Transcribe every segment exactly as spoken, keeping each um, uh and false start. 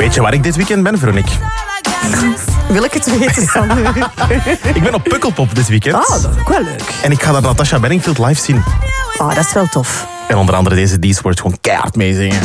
Weet je waar ik dit weekend ben, Veronique? Wil ik het weten, Sander? Ik ben op Pukkelpop dit weekend. Ah, dat is ook wel leuk. En ik ga daar Natasha Bedingfield live zien. Ah, dat is wel tof. En onder andere deze These Words gewoon keihard meezingen.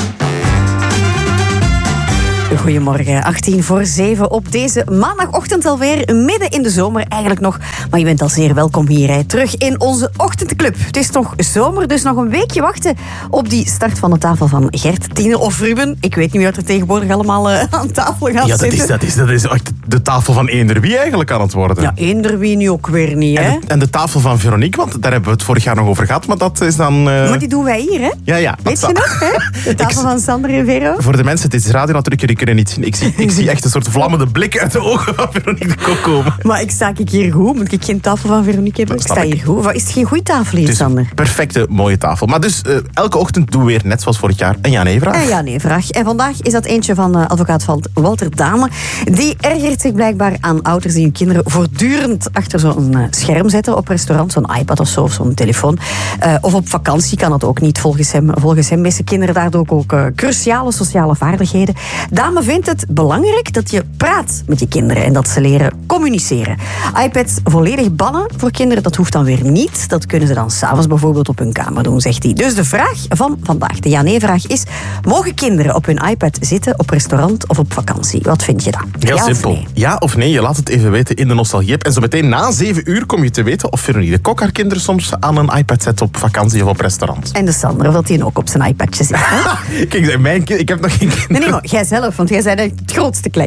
Goedemorgen, achttien voor zeven op deze maandagochtend alweer, midden in de zomer eigenlijk nog. Maar je bent al zeer welkom hier, hè, terug in onze ochtendclub. Het is nog zomer, dus nog een weekje wachten op die start van de tafel van Gert, Tine of Ruben. Ik weet niet wie er tegenwoordig allemaal uh, aan tafel gaat ja, dat zitten. is, dat, is, dat is echt de tafel van eender wie eigenlijk aan het worden. Ja, eender wie nu ook weer niet, hè. En de, en de tafel van Veronique, want daar hebben we het vorig jaar nog over gehad, maar dat is dan... Uh... Maar die doen wij hier, hè. Ja, ja. Weet je nog, hè? De tafel ik... van Sander en Vero. Voor de mensen, het is radio natuurlijk, jullie kunnen niet zien. Ik zie, ik zie echt een soort vlammende blik uit de ogen van Veronique de Kok komen. Maar ik sta ik hier goed? Moet ik geen tafel van Veronique hebben? Ik sta hier goed. Is het geen goede tafel hier, Sander? Een perfecte, mooie tafel. Maar dus, uh, elke ochtend doen we weer, net zoals vorig jaar, een ja-nee-vraag. Een ja-nee-vraag. En vandaag is dat eentje van uh, advocaat Walter Dame. Die ergert zich blijkbaar aan ouders die hun kinderen voortdurend achter zo'n uh, scherm zetten op restaurant. Zo'n iPad of zo, of zo'n telefoon. Uh, of op vakantie kan het ook niet. Volgens hem, volgens hem missen kinderen daardoor ook uh, cruciale sociale vaardigheden. Dame vindt het belangrijk dat je praat met je kinderen en dat ze leren communiceren. iPads volledig bannen voor kinderen, dat hoeft dan weer niet. Dat kunnen ze dan s'avonds bijvoorbeeld op hun kamer doen, zegt hij. Dus de vraag van vandaag, de ja-nee-vraag is: mogen kinderen op hun iPad zitten op restaurant of op vakantie? Wat vind je dan? Heel ja simpel. Of nee? Ja of nee, je laat het even weten in de Nostalgie-app. En zo meteen na zeven uur kom je te weten of Veronique de Kok haar kinderen soms aan een iPad zet op vakantie of op restaurant. En de Sander, of dat hij ook op zijn iPadje zit. Hè? Kijk, mijn kind, ik heb nog geen kinderen. Nee, nee, maar jij zelf, want jij bent het grootste kleintje.